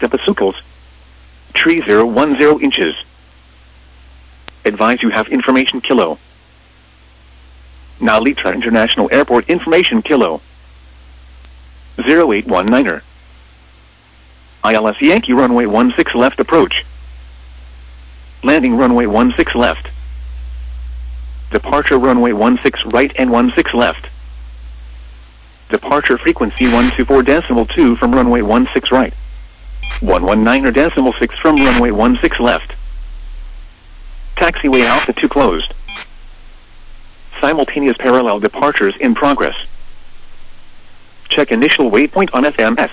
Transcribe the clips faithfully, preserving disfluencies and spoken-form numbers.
hectopascals. Tree zero one zero inches. Advise you have information kilo. Nalitra International Airport information kilo. zero eight one niner. I L S Yankee runway one six left approach. Landing runway one six left. Departure runway one six right and one six left. Departure frequency one two four decimal two from runway one six right. one one niner decimal six from runway one six left. Taxiway altitude closed. Simultaneous parallel departures in progress. Check initial waypoint on F M S.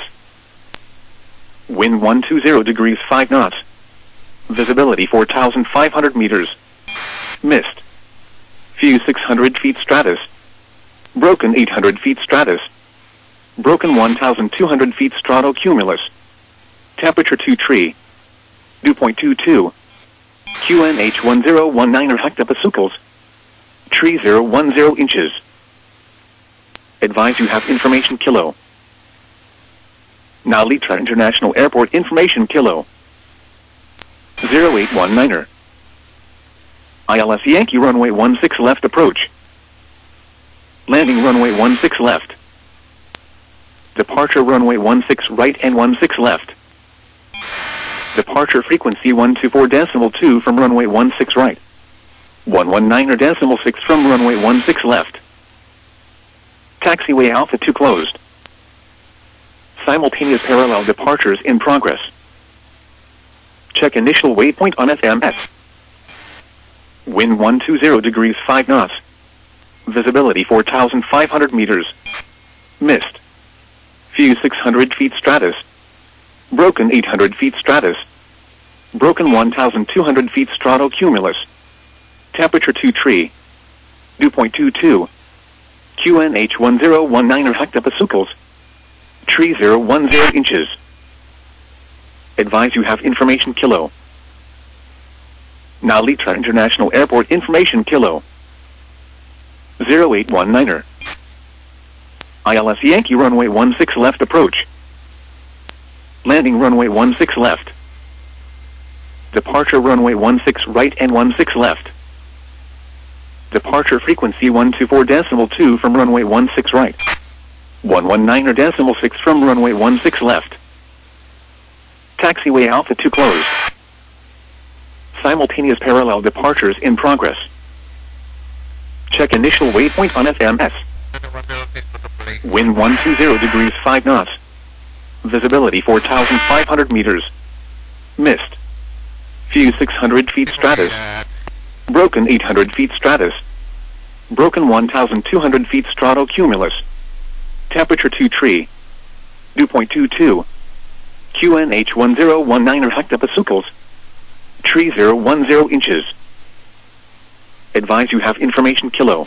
Wind one two zero degrees five knots. Visibility four thousand five hundred meters. Mist. Few six hundred feet stratus. Broken eight hundred feet stratus. Broken one thousand two hundred feet stratocumulus. Temperature two tree. Dew point two two. Q N H one zero one niner hectopascals. Tree zero one zero inches. Advise you have information kilo. Nalitra International Airport information kilo. zero eight one niner. I L S Yankee runway one six left approach. Landing runway one six left. Departure runway one six right and one six left. Departure frequency one two four decimal two from runway one six right. one one niner decimal six from runway one six left. Taxiway altitude closed. Simultaneous parallel departures in progress. Check initial waypoint on F M S. Wind one two zero degrees five knots. Visibility four thousand five hundred meters. Mist. Few six hundred feet stratus. Broken eight hundred feet stratus. Broken one thousand two hundred feet stratocumulus. Temperature two tree. Dew point two two. Q N H one zero one niner hectopascals. Tree zero one zero inches. Advise you have information kilo. Nalitra International Airport information kilo. zero eight one niner. I L S Yankee runway one six left approach. Landing runway one six left. Departure runway one six right and one six left. Departure frequency one two four decimal two from runway one six right. one one niner decimal six from runway one six left. Taxiway altitude closed. Simultaneous parallel departures in progress. Check initial waypoint on F M S. Wind one two zero degrees five knots. Visibility four thousand five hundred meters. Mist. Few six hundred feet stratus. Broken eight hundred feet stratus. Broken one thousand two hundred feet stratocumulus. Temperature two tree. Dew point two two. Q N H one zero one niner hectopascals. Tree zero one zero inches. Advise you have information kilo.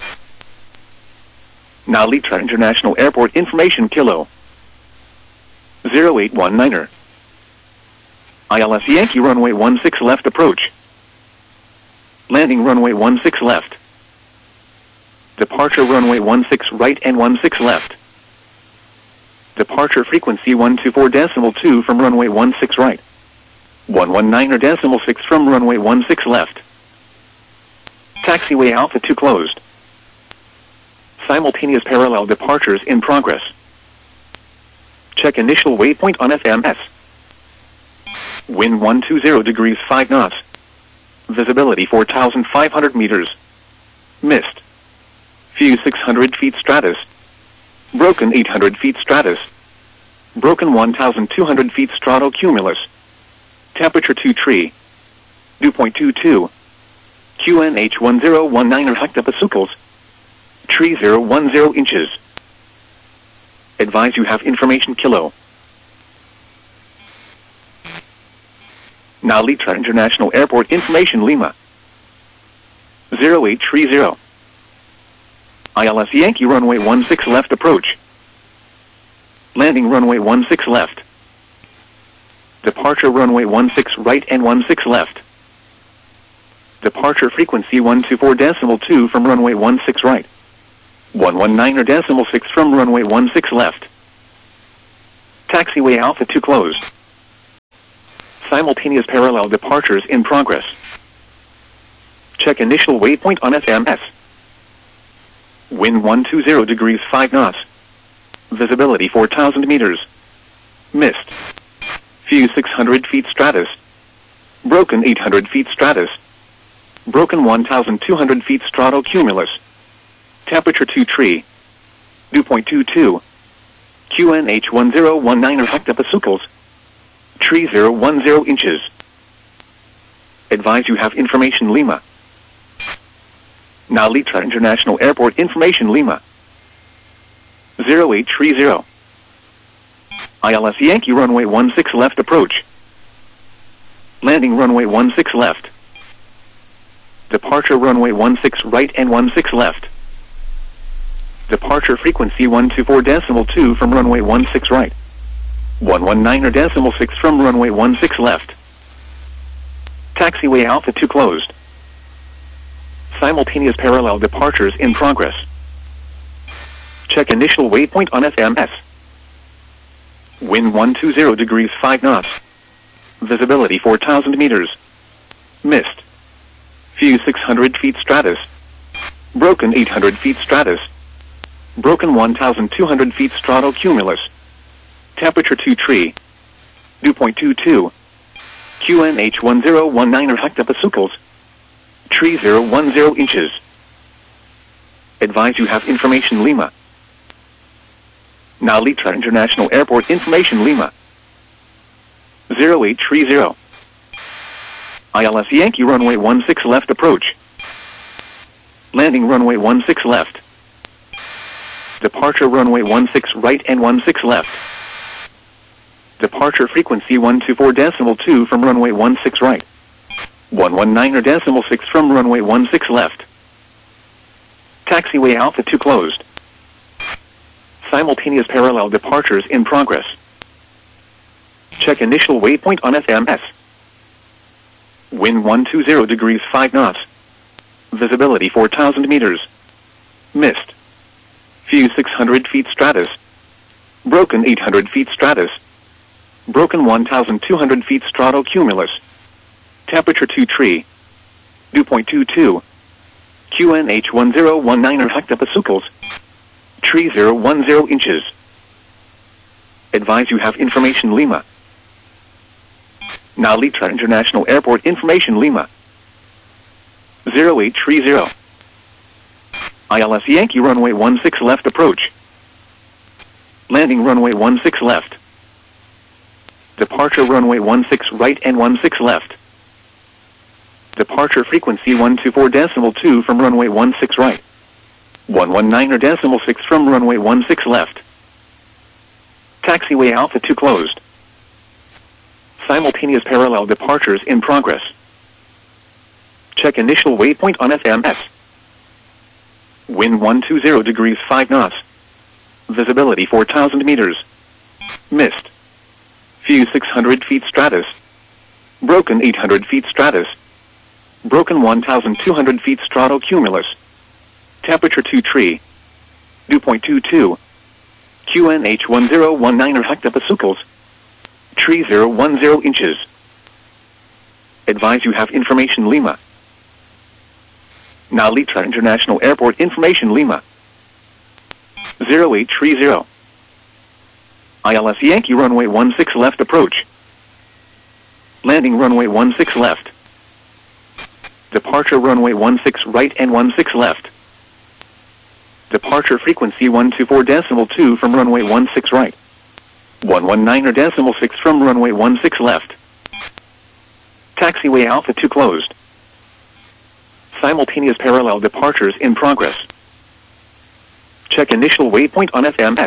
Nalitra International Airport information kilo. zero eight one niner. I L S Yankee runway one six left approach. Landing runway one six left. Departure runway one six right and one six left. Departure frequency one two four decimal two from runway one six right. one one niner decimal six from runway one six left. Taxiway altitude closed. Simultaneous parallel departures in progress. Check initial waypoint on F M S. Wind one two zero degrees five knots. Visibility four thousand five hundred meters. Mist. Few six hundred feet stratus. Broken eight hundred feet stratus. Broken one thousand two hundred feet stratocumulus. Temperature two tree. Dew point two two. Q N H one zero one niner hectopascals. Tree zero one zero inches. Advise you have information kilo. Nalitra International Airport information Lima. zero eight three zero. I L S Yankee runway one six left approach. Landing runway one six left. Departure runway one six right and one six left. Departure frequency one two four decimal two from runway one six right. one one niner decimal six from runway one six left. Taxiway altitude closed. Simultaneous parallel departures in progress. Check initial waypoint on F M S. Wind one two zero degrees five knots. Visibility four thousand meters. Mist. View six hundred feet stratus. Broken eight hundred feet stratus. Broken one thousand two hundred feet stratocumulus. Temperature two tree. Dew point two two. Q N H one zero one nine or hectopascals. Tree zero one zero inches. Advise you have information Lima. Now Litra International Airport information Lima. zero eight three zero. I L S Yankee runway one six left approach. Landing runway one six left. Departure runway one six right and one six left. Departure frequency one two four decimal two from runway one six right. one one nine or decimal six from runway one six left. Taxiway Alpha two closed. Simultaneous parallel departures in progress. Check initial waypoint on F M S. Wind one two zero degrees five knots. Visibility four thousand meters. Mist. View six hundred feet stratus. Broken eight hundred feet stratus. Broken one thousand two hundred feet stratocumulus. Temperature two tree. Dew point two two. Q N H one zero one nine or hectopascals. Tree zero one zero inches. Advise you have information Lima. Now Litra International Airport information Lima. zero eight three zero. I L S Yankee runway one six left approach. Landing runway one six left. Departure runway one six right and one six left. Departure frequency one two four decimal two from runway one six right. one one nine or decimal six from runway one six left. Taxiway Alpha two closed. Simultaneous parallel departures in progress. Check initial waypoint on F M S. Wind one two zero degrees five knots. Visibility four thousand meters. Mist. View six hundred feet stratus. Broken eight hundred feet stratus. Broken one thousand two hundred feet stratocumulus. Temperature two tree. Dew point two two. Q N H one zero one nine or hectopascals. Tree zero one zero inches. Advise you have information Lima. Now Litra International Airport information Lima. zero eight three zero. I L S Yankee runway one six left approach. Landing runway one six left. Departure runway one six right and one six left. Departure frequency one two four decimal two from runway one six right. one one nine or decimal six from runway one six left. Taxiway Alpha two closed. Simultaneous parallel departures in progress. Check initial waypoint on F M S. Wind one two zero degrees five knots. Visibility four thousand meters. Mist. View six hundred feet stratus. Broken eight hundred feet stratus. Broken one thousand two hundred feet stratocumulus. Temperature two tree. Dew point two two. Q N H one zero one nine or hectopascals. Tree zero one zero inches. Advise you have information Lima. Now Litra International Airport information Lima. zero eight three zero. I L S Yankee runway one six left approach. Landing runway one six left. Departure runway one six right and one six left. Departure frequency one two four decimal two from runway one six right. one one nine or decimal six from runway one six left. Taxiway Alpha two closed. Simultaneous parallel departures in progress. Check initial waypoint on F M S.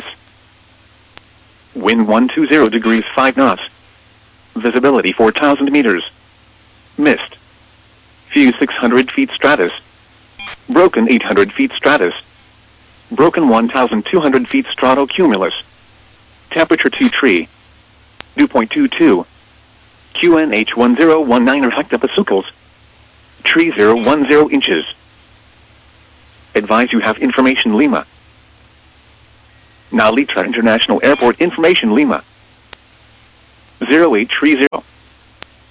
Wind one two zero degrees five knots. Visibility four thousand meters. Mist. View six hundred feet stratus. Broken eight hundred feet stratus. Broken one thousand two hundred feet stratocumulus. Temperature two tree. Dew point two two. Q N H one zero one nine or hectopascals. Tree zero one zero inches. Advise you have information Lima. Now Litra International Airport information Lima. zero eight three zero.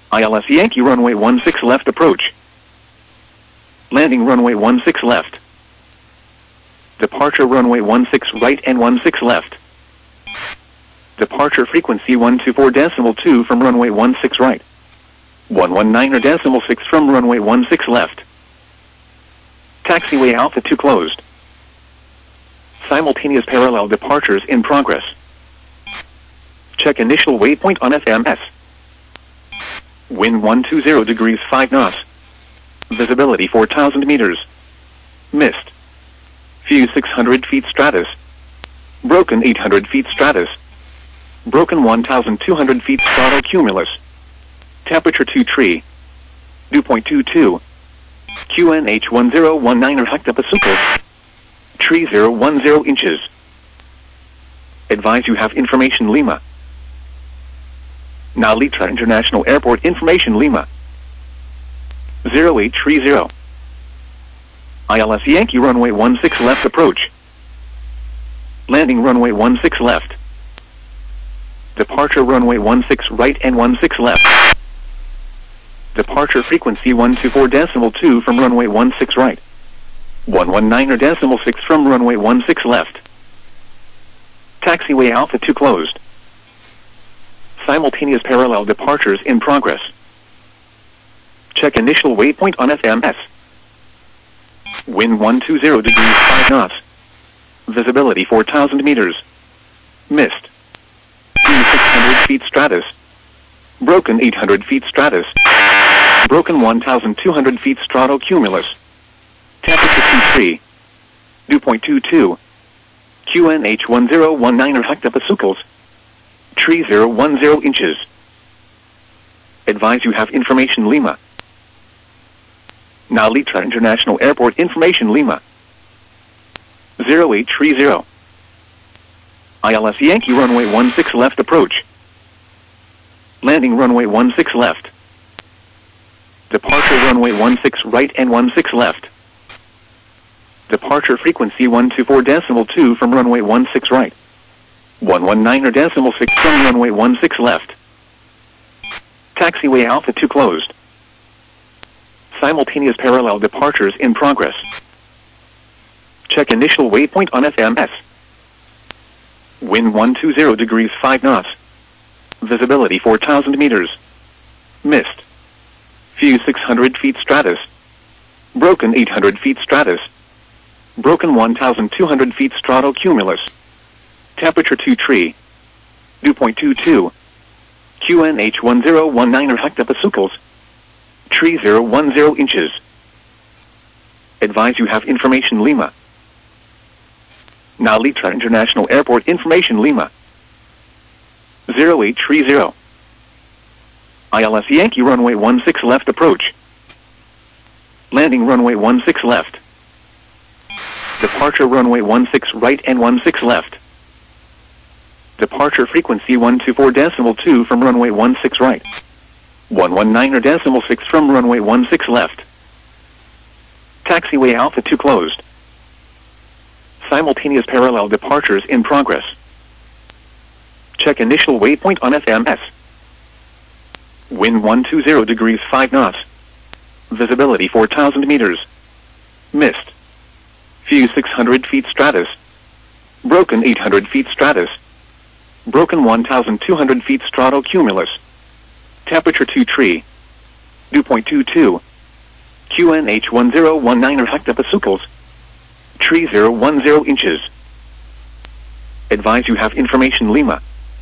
I L S Yankee runway one six left approach. Landing runway one six left. Departure runway one six right and one six left. Departure frequency one two four decimal two from runway one six right. one one nine or decimal six from runway one six left. Taxiway Alpha two closed. Simultaneous parallel departures in progress. Check initial waypoint on F M S. Wind one two zero degrees five knots. Visibility four thousand meters. Mist. Fuse six hundred feet stratus. Broken eight hundred feet stratus. Broken one thousand two hundred feet stratocumulus. Temperature two tree. Dew point two two. Q N H one zero one nine or hectopascals. Tree zero one zero inches. Advise you have information Lima. Now Litra International Airport information Lima. zero eight three zero. I L S Yankee runway one six left approach. Landing runway one six left. Departure runway one six right and one six left. Departure frequency one two four decimal two from runway one six right. one one nine or decimal six from runway one six left. Taxiway Alpha two closed. Simultaneous parallel departures in progress. Check initial waypoint on F M S. Wind one two zero degrees five knots. Visibility four thousand meters. Mist. Fuse six hundred feet stratus. Broken eight hundred feet stratus. Broken one thousand two hundred feet stratocumulus. Temperature two three. Dew point two two. Q N H one zero one nine or hectopascals. Tree zero one zero inches. Advise you have information Lima. Now Litra International Airport information Lima. zero eight three zero. I L S Yankee runway one six left approach. Landing runway one six left. Departure runway one six right and one six left. Departure frequency one two four decimal two from runway one six right. one one nine or decimal six from runway one six left. Taxiway Alpha two closed. Simultaneous parallel departures in progress. Check initial waypoint on F M S. Wind one two zero degrees five knots. Visibility four thousand meters. Mist. Fuse six hundred feet stratus. Broken eight hundred feet stratus. Broken one thousand two hundred feet stratocumulus. Temperature two tree. Dew point two two. Q N H one zero one nine or hectopascals. Tree zero one zero inches. Advise you have information Lima. Now Litra International Airport information Lima. zero eight three zero. I L S Yankee runway one six left approach. Landing runway one six left. Departure runway one six right and one six left. Departure frequency one two four decimal two from runway one six right. one one nine or decimal six from runway one six left. Taxiway Alpha two closed. Simultaneous parallel departures in progress. Check initial waypoint on F M S. Wind one two zero degrees five knots. Visibility four thousand meters. Mist. Fuse six hundred feet stratus. Broken eight hundred feet stratus. Broken one thousand two hundred feet stratocumulus. Temperature two tree. Dew point two two. Q N H one zero one nine or hectopascals. Tree zero one zero inches. Advise you have information Lima.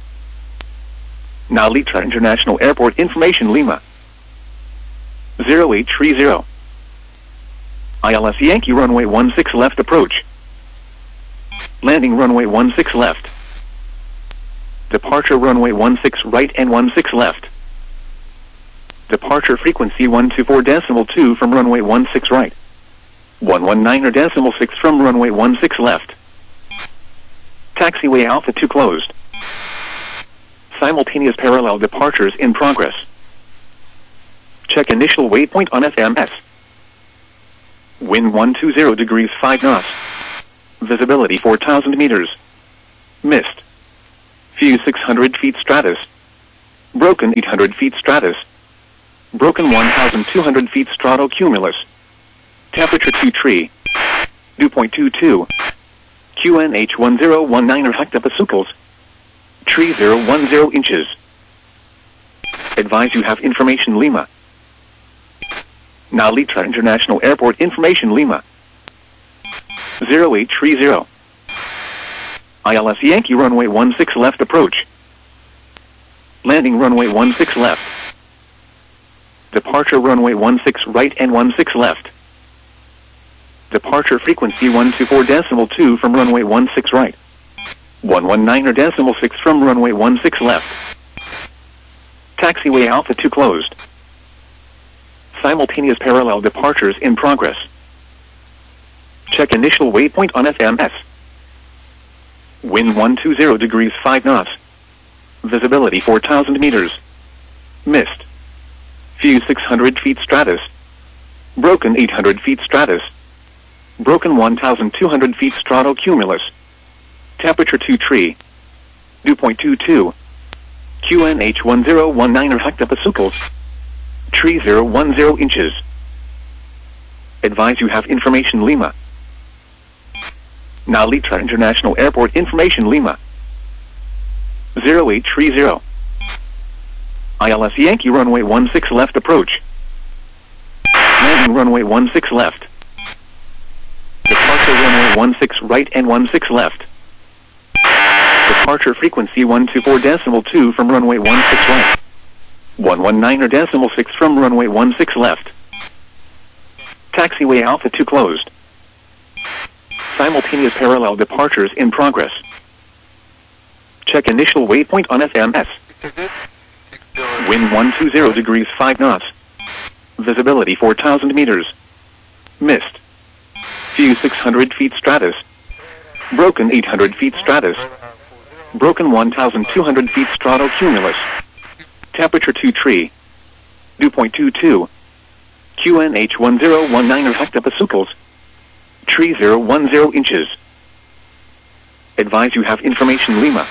Now Litra International Airport information Lima. zero eight three zero. I L S Yankee runway one six left approach. Landing runway one six left. Departure runway one six right and one six left. Departure frequency one two four decimal two from runway one six right. one one nine or decimal six from runway one six left. Taxiway Alpha two closed. Simultaneous parallel departures in progress. Check initial waypoint on F M S. Wind one two zero degrees five knots. Visibility four thousand meters. Mist. Fuse six hundred feet stratus. Broken eight hundred feet stratus. Broken one thousand two hundred feet stratocumulus. Temperature two tree. Dew point two two. Q N H one zero one nine hectopascals. Tree zero one zero inches. Advise you have information Lima. Now Litra International Airport information Lima. zero eight three zero. I L S Yankee runway one six left approach. Landing runway one six left. Departure runway one six right and one six left. Departure frequency one two four decimal two from runway one six right. one one nine or decimal six from runway one six left. Taxiway Alpha two closed. Simultaneous parallel departures in progress. Check initial waypoint on F M S. Wind one two zero degrees five knots. Visibility four thousand meters. Mist. View six hundred feet stratus. Broken eight hundred feet stratus. Broken one thousand two hundred feet stratocumulus. Temperature two tree. Dew point two two. Q N H one zero one nine hectopascals. Tree zero one zero inches. Advise you have information Lima. Now Litra International Airport information Lima. zero eight three zero. I L S Yankee runway one six left approach. Landing runway one six left. Departure runway one six right and one six left. Departure frequency one two four decimal two from runway one six right. one one nine or decimal six from runway one six left. Taxiway Alpha two closed. Simultaneous parallel departures in progress. Check initial waypoint on F M S. Wind one two zero degrees five knots. Visibility four thousand meters. Mist. View six hundred feet stratus. Broken eight hundred feet stratus. Broken one thousand two hundred feet stratocumulus. Temperature two tree. Dew point two two. Q N H one zero one nine hectopascals. Tree zero one zero inches. Advise you have information Lima.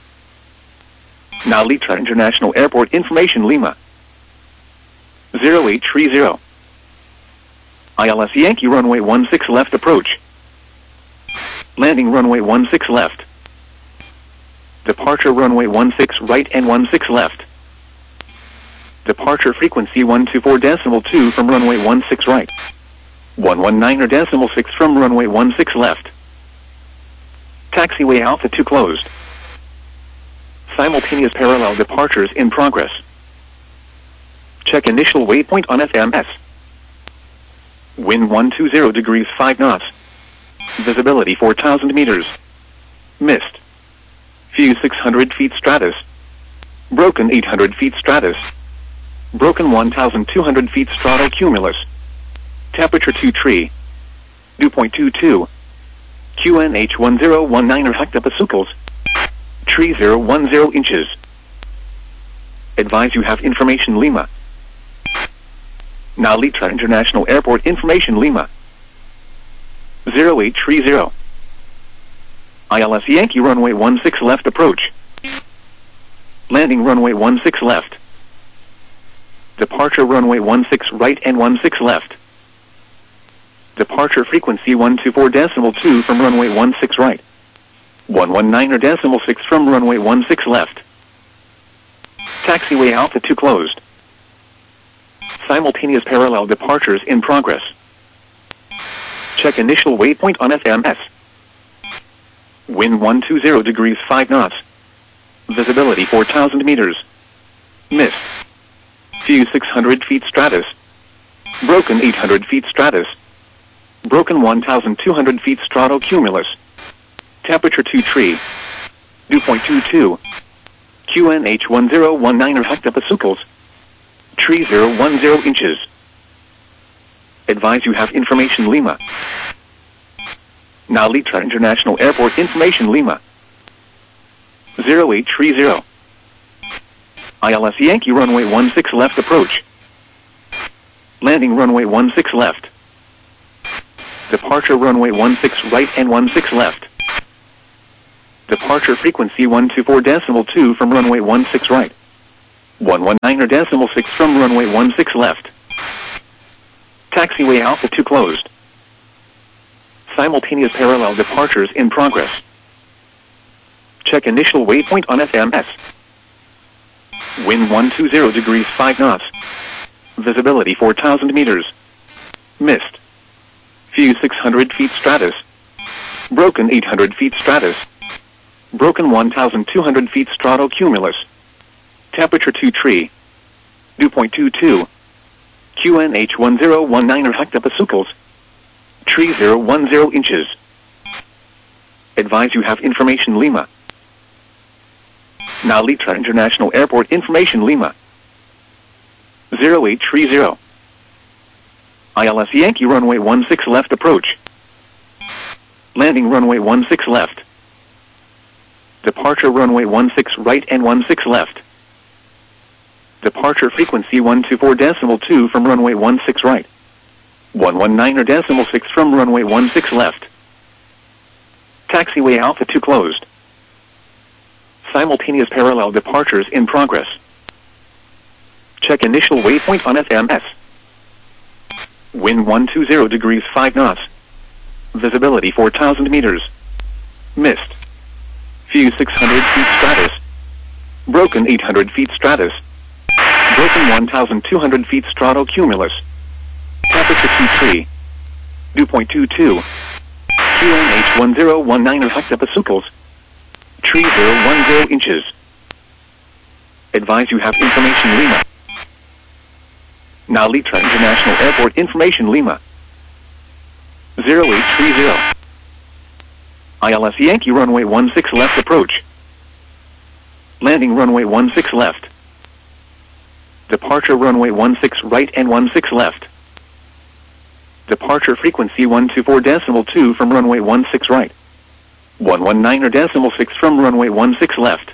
Now Litra International Airport information Lima. zero eight three zero. I L S Yankee runway one six left approach. Landing runway one six left. Departure runway one six right and one six left. Departure frequency one two four decimal two from runway one six right. one one nine or decimal six from runway one six left. Taxiway Alpha two closed. Simultaneous parallel departures in progress. Check initial waypoint on F M S. Wind one two zero degrees five knots. Visibility four thousand meters. Mist. View six hundred feet stratus. Broken eight hundred feet stratus. Broken one thousand two hundred feet stratocumulus. Temperature two tree. Dew point two two. Q N H one zero one nine hectopascals. Tree zero one zero inches. Advise you have information Lima. Now Litra International Airport information Lima. zero eight three zero. I L S Yankee runway one six left approach. Landing runway one six left. Departure runway one six right and one six left. Departure frequency one two four decimal two from runway one six right. one one nine or decimal six from runway one six left. Taxiway Alpha two closed. Simultaneous parallel departures in progress. Check initial waypoint on F M S. Wind one two zero degrees five knots. Visibility four thousand meters. Mist. View six hundred feet stratus. Broken eight hundred feet stratus. Broken one thousand two hundred feet stratocumulus. Temperature two tree. Dew point two two. Q N H one zero one nine hectopascals. Tree zero one zero inches. Advise you have information Lima. Now Litra International Airport information Lima. zero eight three zero. I L S Yankee runway one six left approach. Landing runway one six left. Departure runway one six right and one six left. Departure frequency one two four decimal two from runway one six right. one one nine decimal six from runway one six left. Taxiway Alpha two closed. Simultaneous parallel departures in progress. Check initial waypoint on F M S. Wind one two zero degrees five knots. Visibility four thousand meters. Missed. Fuse six hundred feet stratus. Broken eight hundred feet stratus. Broken one thousand two hundred feet stratocumulus. Temperature two tree. Dew point two two. Q N H one zero one nine hectopascals. Tree zero one zero inches. Advise you have information Lima. Now Litra International Airport information Lima. zero eight three zero. I L S Yankee runway one six left approach. Landing runway one six left. Departure runway one six right and one six left. Departure frequency one two four decimal two from runway one six right. one one nine decimal six from runway one six left. Taxiway Alpha two closed. Simultaneous parallel departures in progress. Check initial waypoint on F M S. Wind one two zero degrees five knots. Visibility four thousand meters. Missed. Fuse six hundred feet stratus. Broken eight hundred feet stratus. Broken one thousand two hundred feet stratocumulus. Temperature two tree. Dew point two two. Q N H one zero one nine hectopascals. Tree zero one zero inches. Advise you have information Lima. Now Litra International Airport information Lima. zero eight three zero. I L S Yankee runway one six left approach. Landing runway one six left. Departure runway one six right and one six left. Departure frequency one two four decimal two from runway one six right. one one nine decimal six from runway one six left.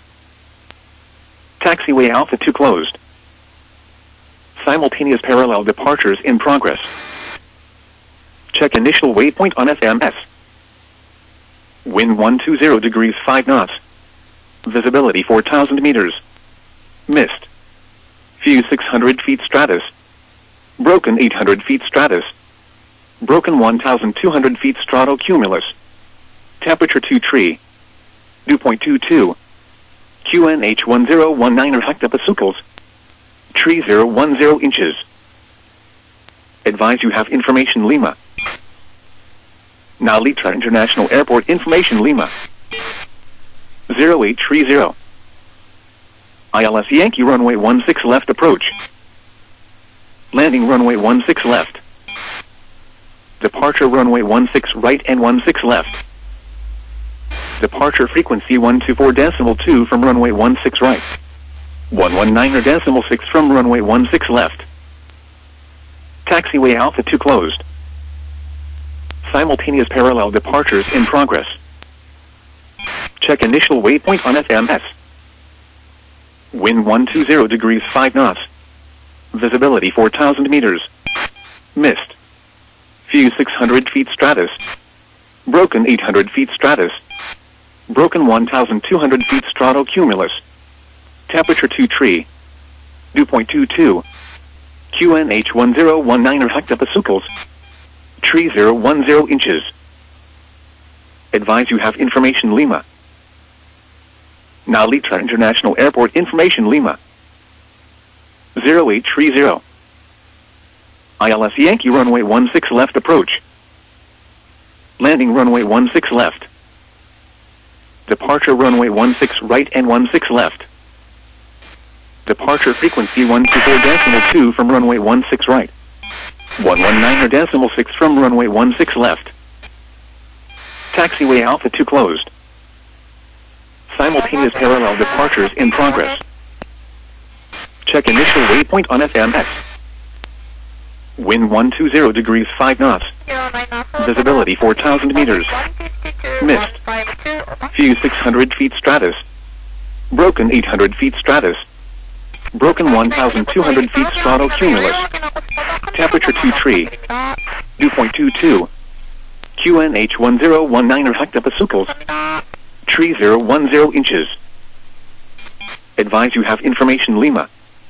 Taxiway Alpha two closed. Simultaneous parallel departures in progress. Check initial waypoint on F M S. Wind one two zero degrees five knots. Visibility four thousand meters. Missed. Fuse six hundred feet stratus. Broken eight hundred feet stratus. Broken one thousand two hundred feet stratocumulus. Temperature two tree. Dew point two two. Q N H one zero one nine hectopascals. Tree zero one zero inches. Advise you have information Lima. Now Litra International Airport information Lima. zero eight three zero. I L S Yankee runway one six left approach. Landing runway one six left. Departure runway one six right and one six left. Departure frequency one two four decimal two from runway one six right. one one nine decimal six from runway one six left. Taxiway Alpha two closed. Simultaneous parallel departures in progress. Check initial waypoint on F M S. Wind one two zero degrees five knots. Visibility four thousand meters. Missed. Fuse six hundred feet stratus. Broken eight hundred feet stratus. Broken one thousand two hundred feet stratocumulus. Temperature two tree. Dew point two two. Q N H one zero one nine hectopascals. Tree zero one zero inches. Advise you have information Lima. Now Litra International Airport information Lima. zero eight three zero. I L S Yankee runway one six left approach. Landing runway one six left. Departure runway one six right and one six left. Departure frequency one two four decimal two from runway one six right. one one nine decimal six from runway one six left. Taxiway Alpha two closed. Simultaneous parallel departures in progress. Check initial waypoint on F M S. Wind one two zero degrees five knots. Visibility four thousand meters. Missed. Fuse six hundred feet stratus. Broken eight hundred feet stratus. Broken one thousand two hundred feet stratocumulus. Temperature two tree. Dew point two two. Q N H one zero one nine hectopascals. Tree zero one zero inches. Advise you have information Lima.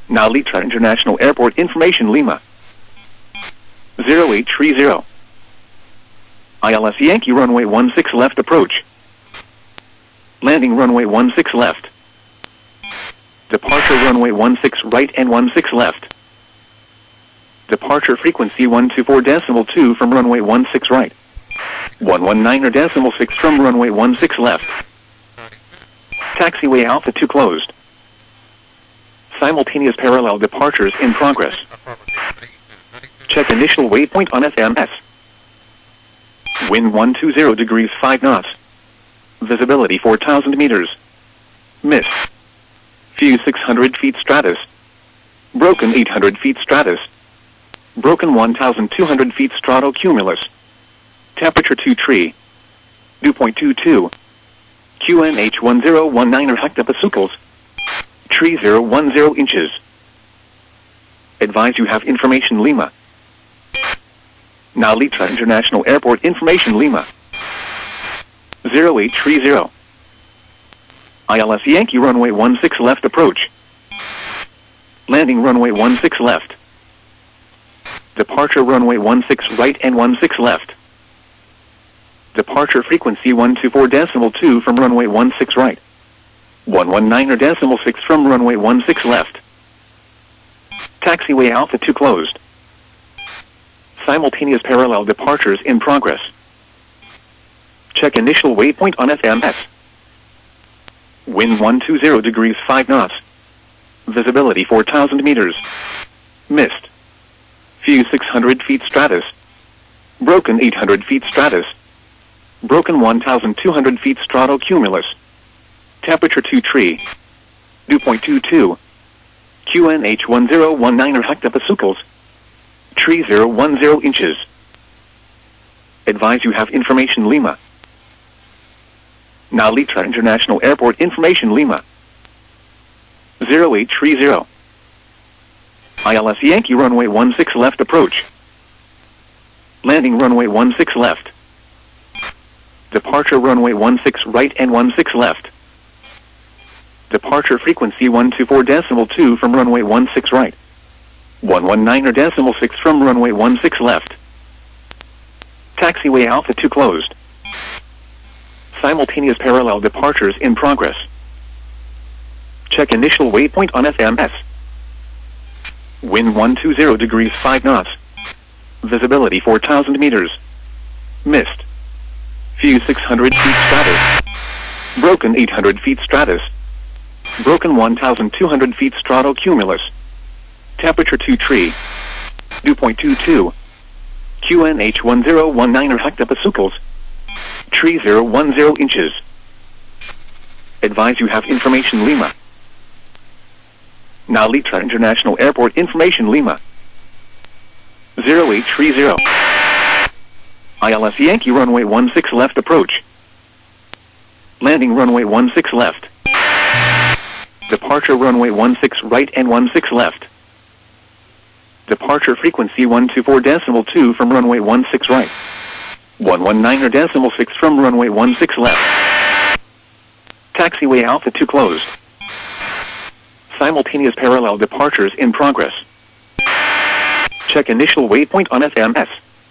Now Litra International Airport information Lima. zero eight three zero. I L S Yankee runway one six left approach. Landing runway one six left. Departure runway one six right and one six left. Departure frequency one two four decimal two from runway one six right. one one nine or decimal six from runway one six left. Taxiway Alpha two closed. Simultaneous parallel departures in progress. Check initial waypoint on F M S. Wind one two zero degrees five knots. Visibility four thousand meters. Mist. Few six hundred feet stratus. Broken eight hundred feet stratus. Broken one thousand two hundred feet stratocumulus. Temperature two tree. Dew point two two. Q N H one zero one nine or hectopascals. Tree zero one zero inches. Advise you have information Lima. Now Litra International Airport information Lima. zero eight three zero. I L S Yankee runway one six left approach. Landing runway one six left. Departure runway one six right and one six left. Departure frequency one two four decimal two from runway one six right. one one nine or decimal six from runway one six left. Taxiway Alpha two closed. Simultaneous parallel departures in progress. Check initial waypoint on F M S. Wind one two zero degrees five knots. Visibility four thousand meters. Mist. Few six hundred feet stratus. Broken eight hundred feet stratus. Broken one thousand two hundred feet stratocumulus. Temperature two tree. Dew point two two. Q N H one zero one nine or hectopascals. Tree zero one zero inches. Advise you have information Lima. Now Litra International Airport information Lima. zero eight three zero. I L S Yankee runway one six left approach. Landing runway one six left. Departure runway one six right and one six left. Departure frequency one two four decimal two from runway one six right. one one nine or decimal six from runway one six left. Taxiway Alpha two closed. Simultaneous parallel departures in progress. Check initial waypoint on F M S. Wind one two zero degrees five knots. Visibility four thousand meters. Mist. Few six hundred feet stratus. Broken eight hundred feet stratus. Broken one thousand two hundred feet stratocumulus. Temperature two tree. Dew point two two. Q N H one zero one nine or hectopascals. Tree zero one zero inches. Advise you have information Lima. Now Litra International Airport information Lima. zero eight three zero. I L S Yankee runway one six left approach. Landing runway one six left. Departure runway one six right and one six left. Departure frequency one two four decimal two from runway one six right. one one nine or decimal six from runway one six left. Taxiway Alpha two closed. Simultaneous parallel departures in progress. Check initial waypoint on F M S.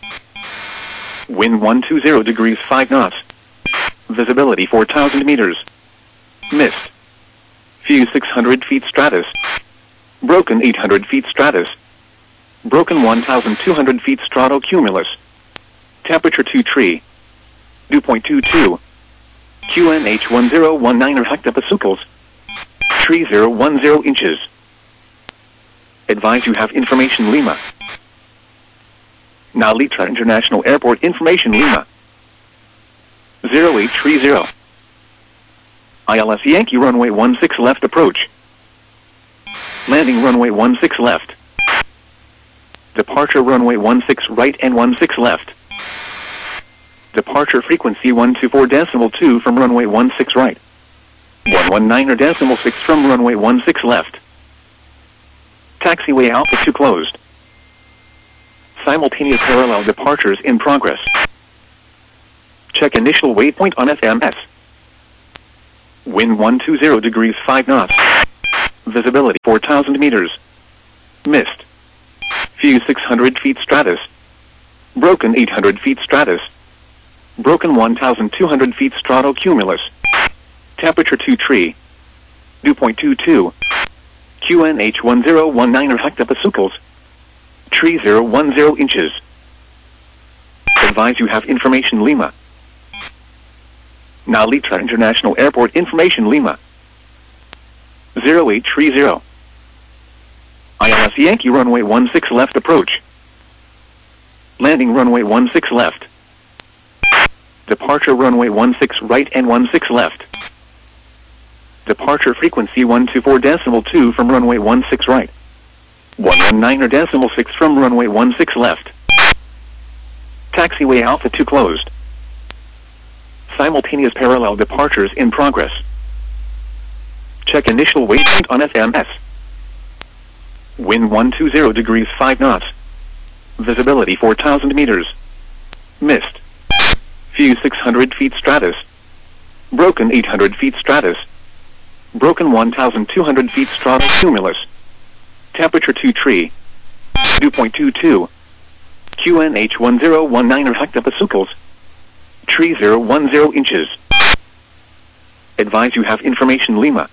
Wind one two zero degrees five knots. Visibility four thousand meters. Mist. Few six hundred feet stratus. Broken eight hundred feet stratus. Broken one thousand two hundred feet stratocumulus. Temperature two tree. Dew point two two. Q N H one zero one nine or hectopascals. Tree zero one zero inches. Advise you have information Lima. Now Litra International Airport information Lima. zero eight three zero. I L S Yankee runway one six left approach. Landing runway one six left. Departure runway one six right and one six left. Departure frequency one two four decimal two from runway one six right. one one nine or decimal six from runway one six left. Taxiway Alpha two closed. Simultaneous parallel departures in progress. Check initial waypoint on F M S. Wind one two zero degrees five knots. Visibility four thousand meters. Missed. Fuse six hundred feet stratus. Broken eight hundred feet stratus. Broken one thousand two hundred feet stratocumulus. Temperature two tree. Dew point two two. Q N H one zero one nine hectopascals. Tree zero one zero inches. Advise you have information Lima. Now Litra International Airport information Lima. zero eight three zero. I L S Yankee runway one six left approach. Landing runway one six left. Departure runway one six right and one six left. Departure frequency one two four decimal two from runway one six right. one one nine or decimal six from runway one six left. Taxiway Alpha two closed. Simultaneous parallel departures in progress. Check initial waypoint on F M S. Wind one two zero degrees five knots. Visibility four thousand meters. Missed. Fuse six hundred feet stratus. Broken eight hundred feet stratus. Broken one thousand two hundred feet stratocumulus. Temperature two tree. Dew point two two. Q N H one zero one nine hectopascals. Tree zero one zero inches. Advise you have information Lima.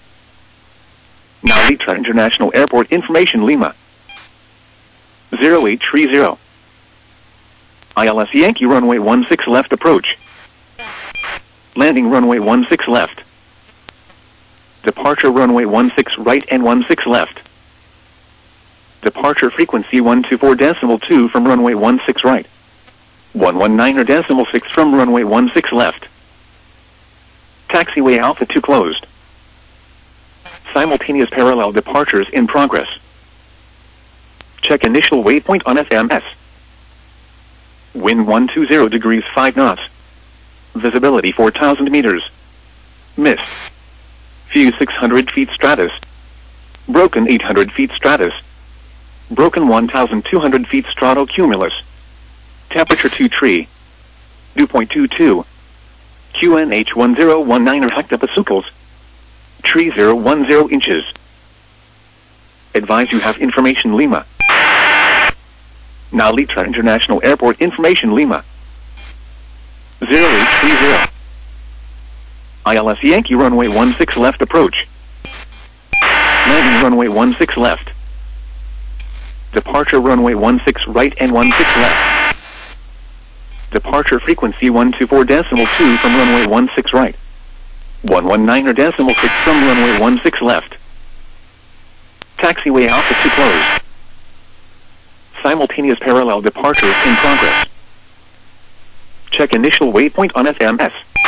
Now Litra International Airport information Lima. zero eight three zero. I L S Yankee runway one six left approach. Landing runway one six left. Departure runway one six right and one six left. Departure frequency one two four decimal two from runway one six right. one one nine or decimal six from runway one six left. Taxiway Alpha two closed. Simultaneous parallel departures in progress. Check initial waypoint on F M S. Wind one two zero degrees five knots. Visibility four thousand meters. Missed. Fuse six hundred feet stratus. Broken eight hundred feet stratus. Broken one thousand two hundred feet stratocumulus. Temperature two tree. Dew point two two. Q N H one zero one nine hectopascals. Tree zero one zero inches. Advise you have information Lima. Now Litra International Airport information Lima. zero eight three zero. I L S Yankee runway one six left approach. Landing runway one six left. Departure runway one six right and one six left. Departure frequency one two four decimal two from runway one six right. one one nine or decimal six from runway one six left. Taxiway Alpha two closed. Simultaneous parallel departures in progress. Check initial waypoint on F M S.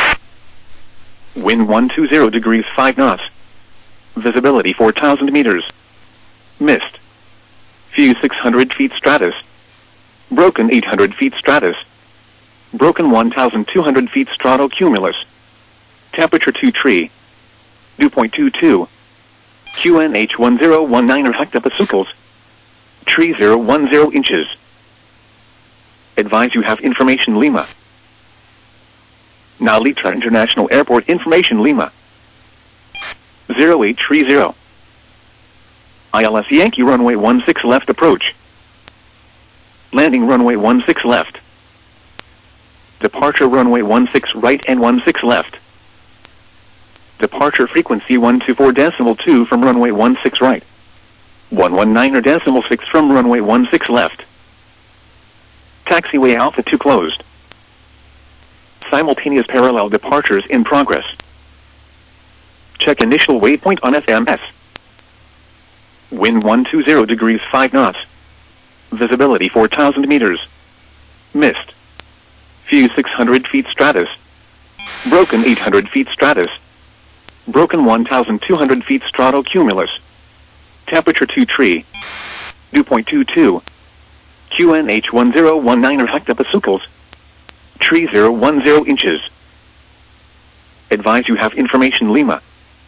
Wind one two zero degrees five knots. Visibility four thousand meters. Missed. Fuse six hundred feet stratus. Broken eight hundred feet stratus. Broken one thousand two hundred feet stratocumulus. Temperature two tree. Dew point two two. Q N H one zero one nine hectopascals. Tree zero one zero inches. Advise you have information Lima. Now Litra International Airport information Lima. zero eight three zero. I L S Yankee runway one six left approach. Landing runway one six left. Departure runway one six right and one six left. Departure frequency one two four decimal two from runway one six right. one one nine or decimal six from runway one six left. Taxiway Alpha two closed. Simultaneous parallel departures in progress. Check initial waypoint on F M S. Wind one two zero degrees five knots. Visibility four thousand meters. Missed. Fuse six hundred feet stratus. Broken eight hundred feet stratus. Broken one thousand two hundred feet stratocumulus. Temperature two tree. Dew point two two. Q N H one zero one nine hectopascals. Tree zero one zero inches. Advise you have information Lima.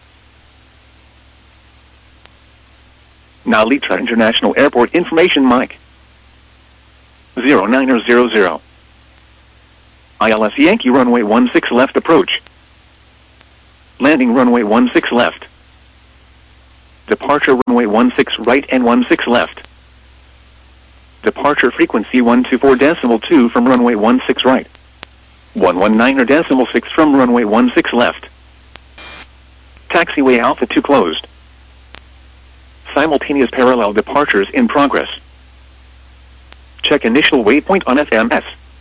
Now Litra International Airport information Mike. zero nine zero zero. I L S Yankee runway one six left approach. Landing runway one six left. Departure runway one six right and one six left. Departure frequency one two four decimal two from runway one six right. one one nine decimal six from runway one six left. Taxiway Alpha two closed. Simultaneous parallel departures in progress. Check initial waypoint on F M S.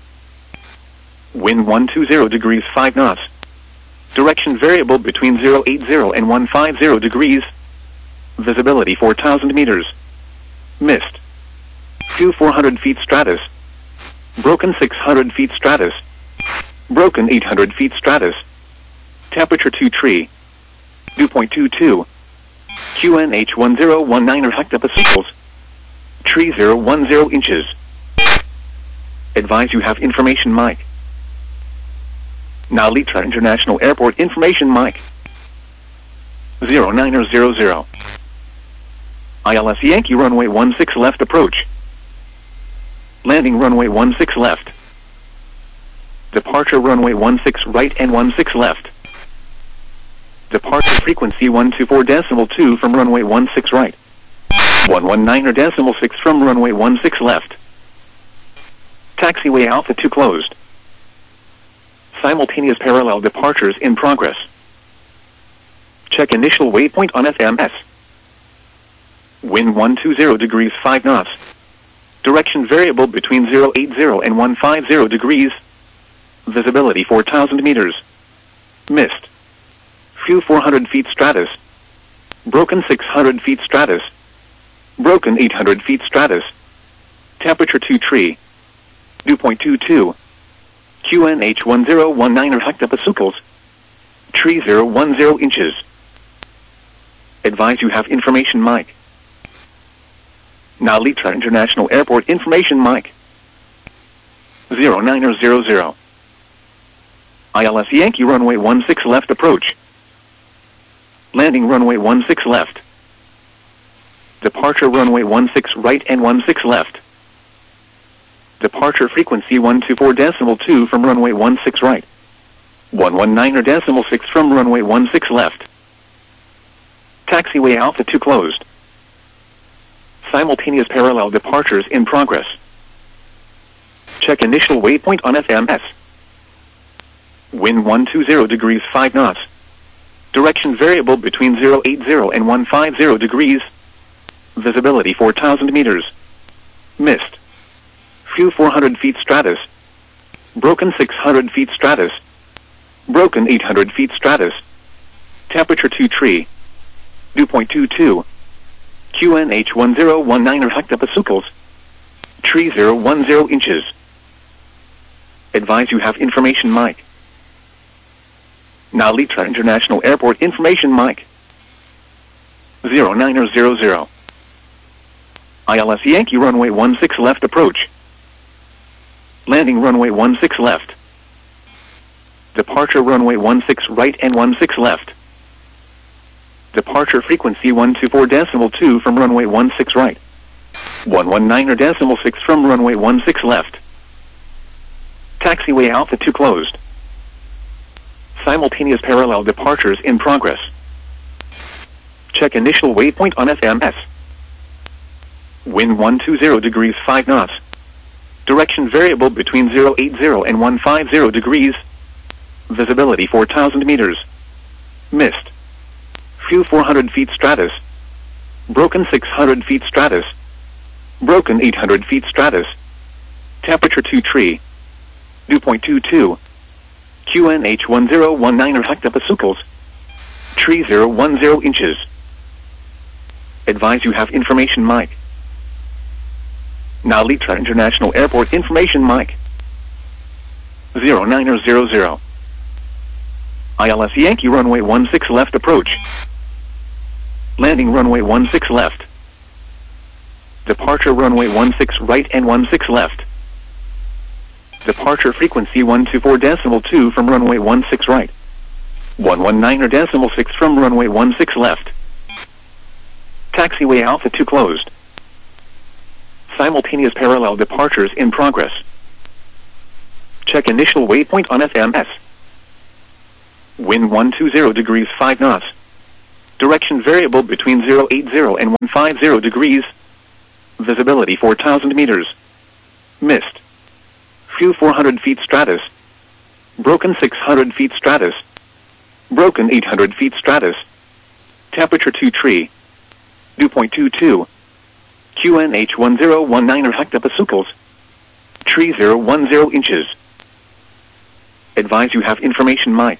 Wind one two zero degrees five knots. Direction variable between zero eight zero and one five zero degrees. Visibility four thousand meters. Mist. Few four hundred feet stratus. Broken six hundred feet stratus. Broken eight hundred feet stratus. Temperature two tree. Dew point two two. Q N H one zero one nine hectopascals. Tree zero one zero inches. Advise you have information mic. Now Litra International Airport information mic. zero nine zero zero. I L S Yankee runway one six left approach. Landing runway one six left. Departure runway one six right and one six left. Departure frequency one two four decimal two from runway one six right. one one nine decimal six from runway one six left. Taxiway Alpha two closed. Simultaneous parallel departures in progress. Check initial waypoint on F M S. Wind one two zero degrees five knots. Direction variable between zero eight zero and one five zero degrees. Visibility four thousand meters. Mist. Few four hundred feet stratus. Broken six hundred feet stratus. Broken eight hundred feet stratus. Temperature two tree. Dew point two two. Q N H one zero one nine hectopascals. Tree zero one zero inches. Advise you have information mic. Now Litra International Airport information mic. zero nine zero zero. I L S Yankee runway one six left approach. Landing runway one six left. Departure runway one six right and one six left. Departure frequency one two four decimal two from runway one six right. one one nine decimal six from runway one six left. Taxiway Alpha two closed. Simultaneous parallel departures in progress. Check initial waypoint on F M S. Wind one two zero degrees five knots. Direction variable between zero eight zero and one five zero degrees. Visibility four thousand meters. Mist. Few four hundred feet stratus. Broken six hundred feet stratus. Broken eight hundred feet stratus. Temperature two tree. Dew point two two. Q N H one zero one nine hectopascals. Tree zero one zero inches. Advise you have information mic. Now Litra International Airport information mic. zero nine zero zero. I L S Yankee runway one six left approach. Landing runway one six left. Departure runway one six right and one six left. Departure frequency one two four decimal two from runway one six right. one one nine decimal six from runway one six left. Taxiway Alpha two closed. Simultaneous parallel departures in progress. Check initial waypoint on F M S. Wind one two zero degrees five knots. Direction variable between zero eight zero and one five zero degrees. Visibility four thousand meters. Mist. Few four hundred feet stratus. Broken six hundred feet stratus. Broken eight hundred feet stratus. Temperature two tree. Dew point two two. Q N H one zero one nine hectopascals. Tree zero one zero inches. Advise you have information mic. Now Litra International Airport information mic. zero nine zero zero. I L S Yankee runway one six left approach. Landing runway one six left. Departure runway one six right and one six left. Departure frequency one two four decimal two from runway one six right. one one nine decimal six from runway one six left. Taxiway Alpha two closed. Simultaneous parallel departures in progress. Check initial waypoint on F M S. Wind one two zero degrees five knots. Direction variable between zero eight zero and one five zero degrees. Visibility four thousand meters. Mist. Few four hundred feet stratus. Broken six hundred feet stratus. Broken eight hundred feet stratus. Temperature two tree. Dew point two two. Q N H one zero one nine hectopascals. Tree zero one zero inches. Advise you have information mic.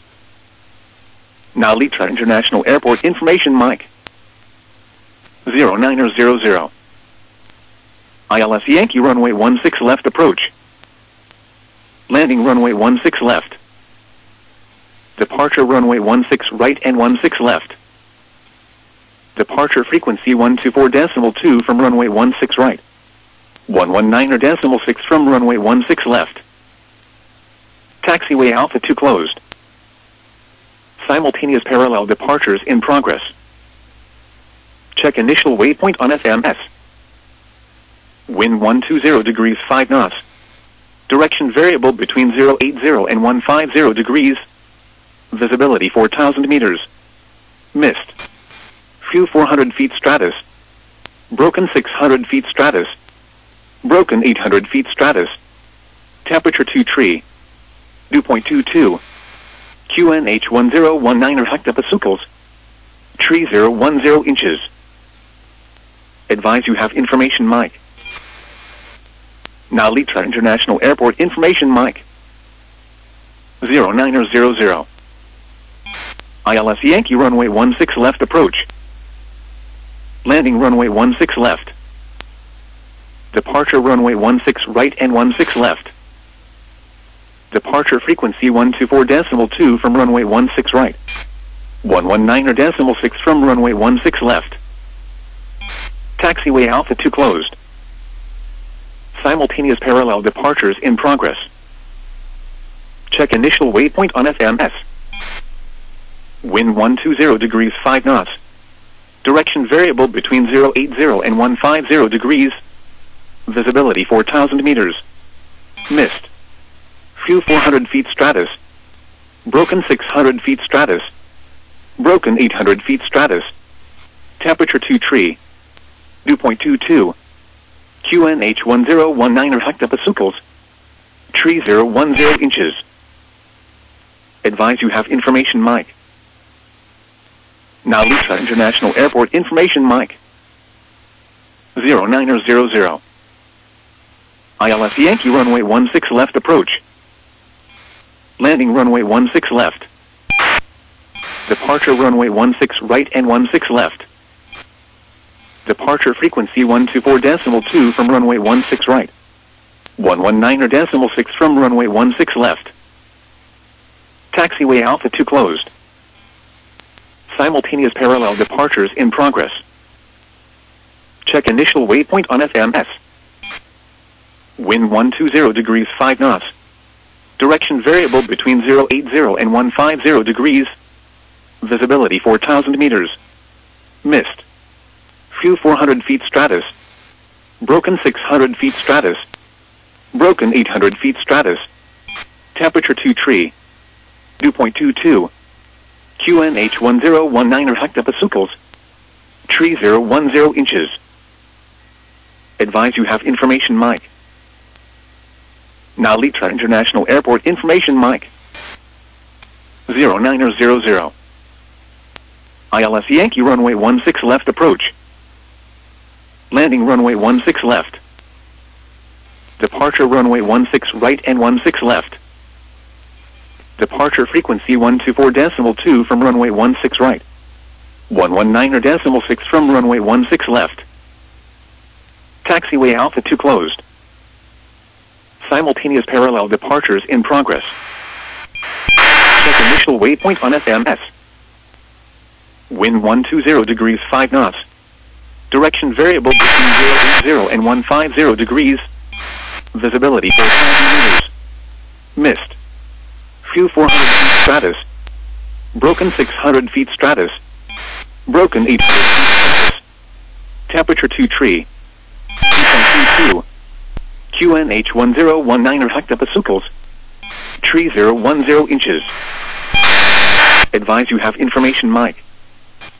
Now Litra International Airport information mic. zero nine zero zero. I L S Yankee runway one six left approach. Landing runway one six left. Departure runway one six right and one six left. Departure frequency one two four decimal two from runway one six right. one one nine decimal six from runway one six left. Taxiway Alpha two closed. Simultaneous parallel departures in progress. Check initial waypoint on F M S. Wind one two zero degrees five knots. Direction variable between zero eight zero and one five zero degrees. Visibility four thousand meters. Mist. Few four hundred feet stratus. Broken six hundred feet stratus. Broken eight hundred feet stratus. Temperature two tree. Dew point two two. Q N H one zero one nine hectopascals. Tree zero one zero inches. Advise you have information mic. Now Litra International Airport information mic. zero nine zero zero. I L S Yankee runway one six left approach. Landing runway one six left. Departure runway one six right and one six left. Departure frequency one two four decimal two from runway one six right. one one nine decimal six from runway one six left. Taxiway Alpha two closed. Simultaneous parallel departures in progress. Check initial waypoint on F M S. Wind one two zero degrees five knots. Direction variable between zero eight zero and one five zero degrees. Visibility four thousand meters. Mist. Few four hundred feet stratus. Broken six hundred feet stratus. Broken eight hundred feet stratus. Temperature two tree. Dew point two two. Q N H one zero one nine hectopascals. Tree zero one zero inches. Advise you have information mic. Now Litra International Airport information mic. zero nine zero zero. I L S Yankee runway one six left approach. Landing runway one six left. Departure runway one six right and one six left. Departure frequency one two four decimal two from runway one six right. one one nine decimal six from runway one six left. Taxiway Alpha two closed. Simultaneous parallel departures in progress. Check initial waypoint on F M S. Wind one two zero degrees five knots. Direction variable between zero eight zero and one five zero degrees. Visibility four thousand meters. Mist. Few four hundred feet stratus. Broken six hundred feet stratus. Broken eight hundred feet stratus. Temperature two tree. Dew point two two. Q N H one zero one nine hectopascals. Tree zero one zero inches. Advise you have information mic. Now Litra International Airport information mic. zero nine zero zero. I L S Yankee runway one six left approach. Landing runway one six left. Departure runway one six right and one six left. Departure frequency one two four decimal two from runway one six right. one one nine decimal six from runway one six left. Taxiway Alpha two closed. Simultaneous parallel departures in progress. Check initial waypoint on F M S. Wind one two zero degrees five knots. Direction variable between zero eight zero and one five zero degrees. Visibility four thousand meters. Mist. Few four hundred feet stratus. Broken six hundred feet stratus. Broken eight hundred feet stratus. Temperature two tree. Dew point two two. Q N H one zero one nine hectopascals. Tree zero one zero inches. Advise you have information mic.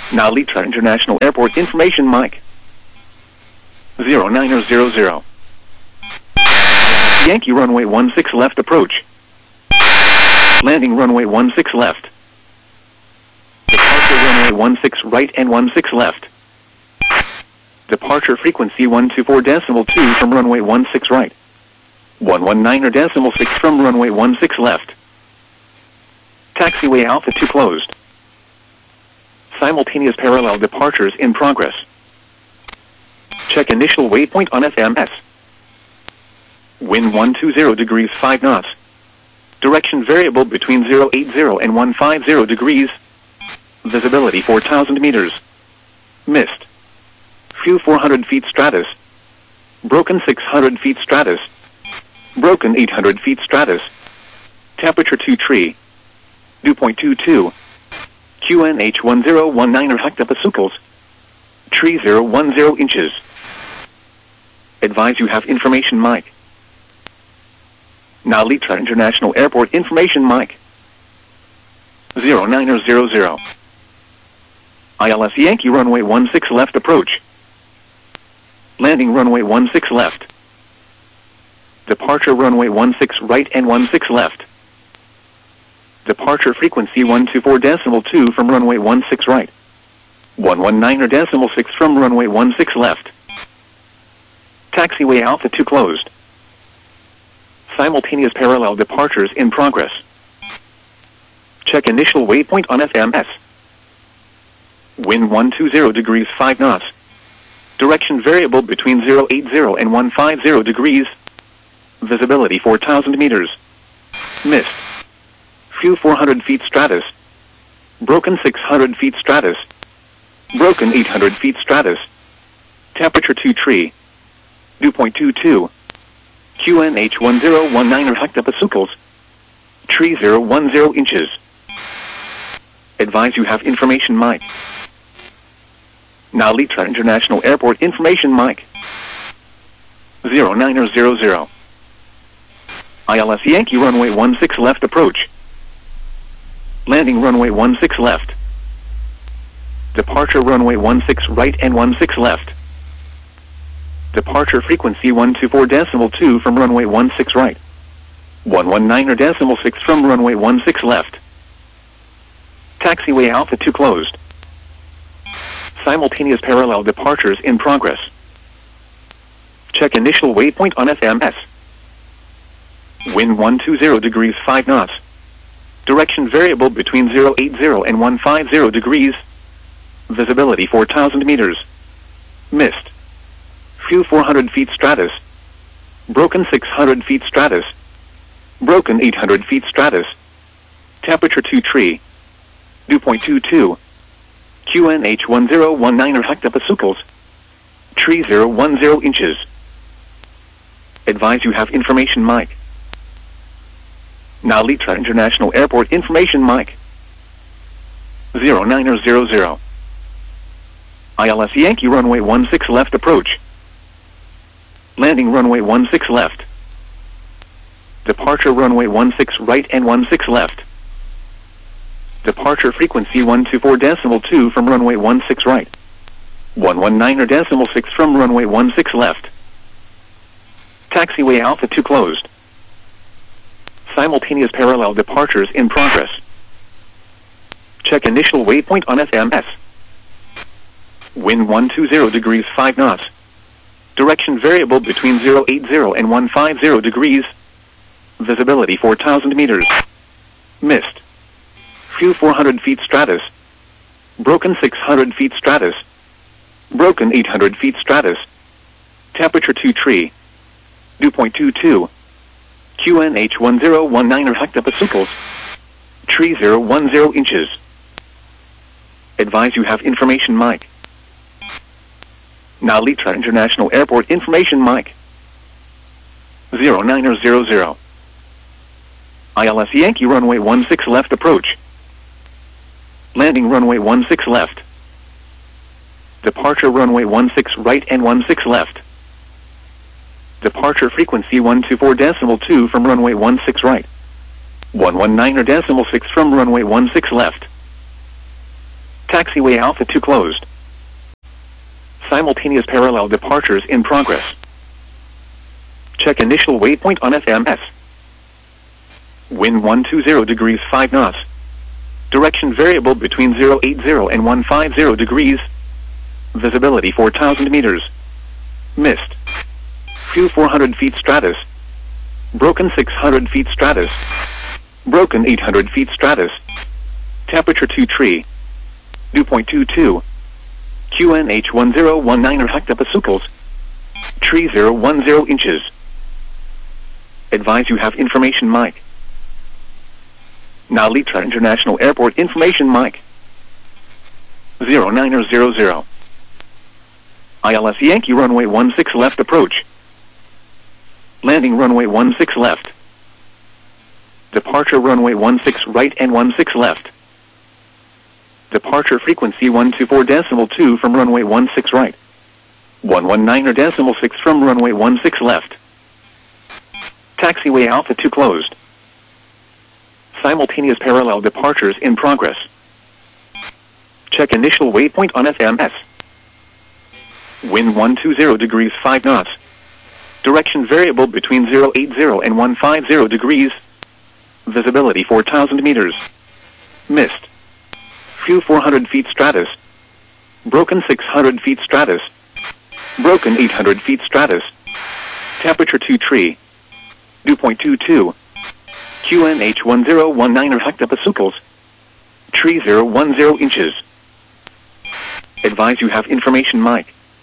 Now Litra International Airport information mic. zero nine zero zero. Yankee runway one six left approach. Landing runway one six left. Departure runway one six right and one six left. Departure frequency one two four decimal two from runway one six right. one one nine decimal six from runway one six left. Taxiway Alpha two closed. Simultaneous parallel departures in progress. Check initial waypoint on F M S. Wind one two zero degrees five knots. Direction variable between zero eight zero and one five zero degrees. Visibility four thousand meters. Mist. Few four hundred feet stratus. Broken six hundred feet stratus. Broken eight hundred feet stratus. Temperature two tree. Dew point two two. Q N H one zero one nine hectopascals. Tree zero one zero inches. Advise you have information mic. Now Litra International Airport information mic. zero nine zero zero. I L S Yankee runway one six left approach. Landing runway one six left. Departure runway one six right and one six left. Departure frequency one two four decimal two from runway one six right. one one nine decimal six from runway one six left. Taxiway Alpha two closed. Simultaneous parallel departures in progress. Check initial waypoint on F M S. Wind one two zero degrees five knots. Direction variable between zero eight zero and one five zero degrees. Visibility four thousand meters. Mist. Few four hundred feet stratus. Broken six hundred feet stratus. Broken eight hundred feet stratus. Temperature two tree. Dew point two two. Q N H one zero one nine hectopascals. Tree zero one zero inches. Advise you have information mic. Now Litra International Airport information mic. zero nine zero zero. I L S Yankee runway one six left approach. Landing runway one six left. Departure runway one six right and one six left. Departure frequency one two four decimal two from runway one six right. one one nine decimal six from runway one six left. Taxiway Alpha two closed. Simultaneous parallel departures in progress. Check initial waypoint on F M S. Wind one two zero degrees five knots. Direction variable between zero eight zero and one five zero degrees. Visibility four thousand meters. Mist. Few four hundred feet stratus. Broken six hundred feet stratus. Broken eight hundred feet stratus. Temperature two tree. Dew point two two. Q N H one zero one nine hectopascals. Tree zero one zero inches. Advise you have information mic. Now Litra International Airport information mic. zero nine zero zero. I L S Yankee runway one six left approach. Landing runway one six left. Departure runway one six right and one six left. Departure frequency one two four decimal two from runway one six right. one one nine decimal six from runway one six left. Taxiway Alpha two closed. Simultaneous parallel departures in progress. Check initial waypoint on F M S. Wind one two zero degrees five knots. Direction variable between zero eight zero and one five zero degrees. Visibility four thousand meters. Mist. Few four hundred feet stratus. Broken six hundred feet stratus. Broken eight hundred feet stratus. Temperature two tree. Dew point two two. Q N H one zero one nine hectopascals. Tree zero one zero inches. Advise you have information mic. Now Litra International Airport information mic. zero nine zero zero. I L S Yankee runway one six left approach. Landing runway one six left. Departure runway one six right and one six left. Departure frequency one two four decimal two from runway one six right. one one nine decimal six from runway one six left. Taxiway Alpha two closed. Simultaneous parallel departures in progress. Check initial waypoint on F M S. Wind one two zero degrees five knots. Direction variable between zero eight zero and one five zero degrees. Visibility four thousand meters. Mist. Few four hundred feet stratus. Broken six hundred feet stratus. Broken eight hundred feet stratus. Temperature two tree. Dew point two two. Q N H one zero one nine hectopascals. Tree zero one zero inches. Advise you have information mic. Now Litra International Airport information mic. zero nine zero zero. I L S Yankee runway one six left approach. Landing runway one six left. Departure runway one six right and one six left. Departure frequency one two four decimal two from runway one six right. one one nine decimal six from runway one six left. Taxiway Alpha two closed. Simultaneous parallel departures in progress. Check initial waypoint on F M S. Wind one two zero degrees five knots. Direction variable between zero eight zero and one five zero degrees. Visibility four thousand meters. Mist. Few four hundred feet stratus. Broken six hundred feet stratus. Broken eight hundred feet stratus. Temperature two tree. Dew point two two. Q N H one zero one nine hectopascals. Tree zero one zero inches. Advise you have information mic.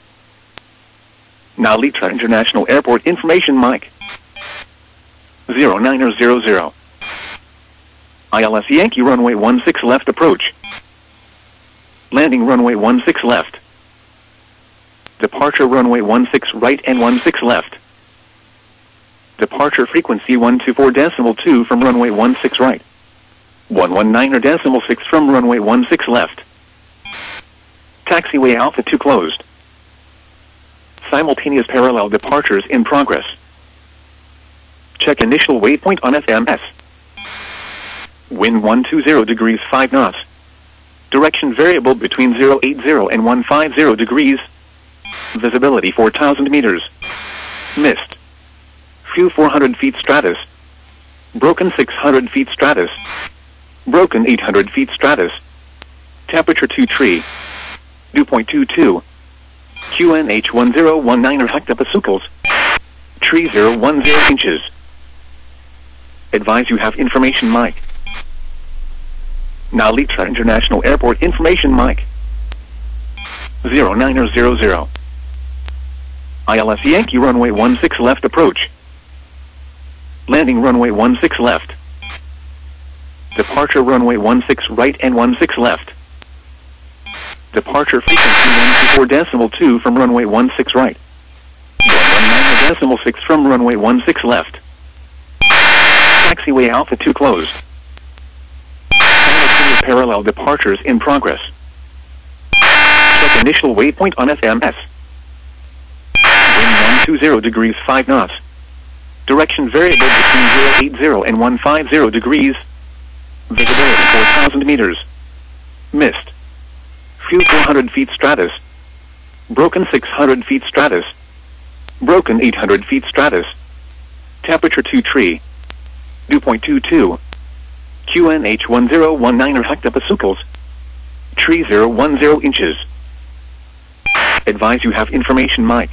Now Litra International Airport information mic. zero nine zero zero. I L S Yankee runway one six left approach. Landing runway one six left. Departure runway one six right and one six left. Departure frequency one two four decimal two from runway one six right. one one nine decimal six from runway one six left. Taxiway Alpha two closed. Simultaneous parallel departures in progress. Check initial waypoint on F M S. Wind one two zero degrees five knots. Direction variable between zero eight zero and one five zero degrees. Visibility four thousand meters. Mist. Few four hundred feet stratus. Broken six hundred feet stratus. Broken eight hundred feet stratus. Temperature two tree. Dew point two two. Q N H one zero one nine hectopascals. Tree zero one zero inches. Advise you have information mic. Now Litra International Airport information mic. zero nine zero zero. I L S Yankee runway one six left approach. Landing runway one six left. Departure runway one six right and one six left. Departure frequency one two four decimal two from runway one six right. one one nine decimal six from runway one six left. Taxiway Alpha two closed. Simultaneous parallel departures in progress. Check initial waypoint on F M S. Wind one two zero degrees five knots. Direction variable between zero eight zero and one five zero degrees. Visibility four thousand meters. Mist. Few four hundred feet stratus. Broken six hundred feet stratus. Broken eight hundred feet stratus. Temperature two tree. Dew point two two. Q N H one zero one nine hectopascals. Tree zero one zero inches. Advise you have information mic.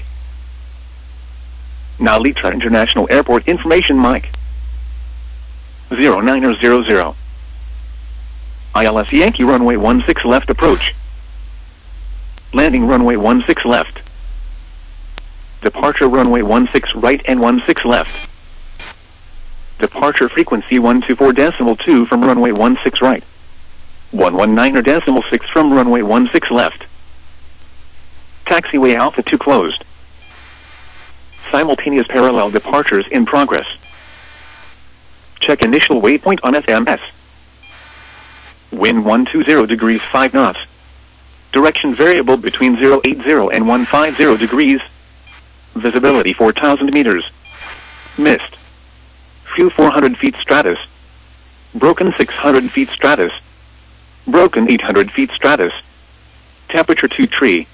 Now Litra International Airport information mic. zero nine zero zero. I L S Yankee runway one six left approach. Landing runway one six left. Departure runway one six right and one six left. Departure frequency one two four decimal two from runway one six right. one one nine decimal six from runway one six left. Taxiway Alpha two closed. Simultaneous parallel departures in progress. Check initial waypoint on F M S. Wind one two zero degrees five knots. Direction variable between zero eight zero and one five zero degrees. Visibility four thousand meters. Mist. Few four hundred feet stratus. Broken six hundred feet stratus. Broken eight hundred feet stratus. Temperature two tree.